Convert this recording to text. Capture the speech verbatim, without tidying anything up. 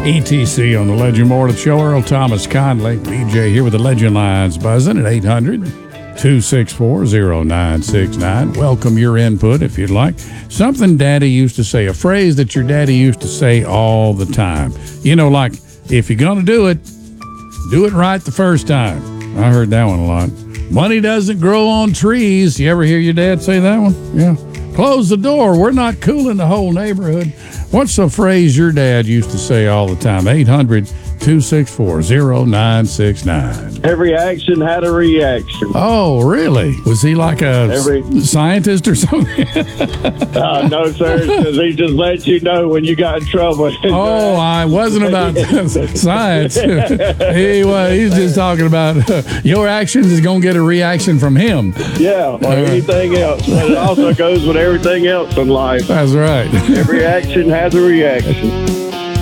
E T C on the Legend Morning Show. Earl Thomas Conley, B J here with the Legend Lines buzzing at eight hundred, two six four, zero nine six nine. Welcome your input if you'd like. Something Daddy used to say, a phrase that your daddy used to say all the time. You know, like, if you're going to do it, do it right the first time. I heard that one a lot. Money doesn't grow on trees. You ever hear your dad say that one? Yeah. Close the door. We're not cooling the whole neighborhood. What's the phrase your dad used to say all the time? eight hundred, two six four, zero nine six nine. Every action had a reaction. Oh, really? Was he like a Every- s- scientist or something? Uh, no, sir, because he just let you know when you got in trouble. Oh, I wasn't about science. he was, he's just talking about uh, your actions is going to get a reaction from him. Yeah, or anything else. But it also goes with everything else in life. That's right. Every action has a reaction.